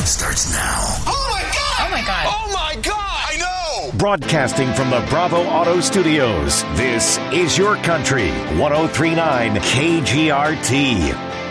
starts now. Oh my God! Oh my God! Oh my God! I know! Broadcasting from the Bravo Auto Studios, this is Your Country, 103.9 KGRT.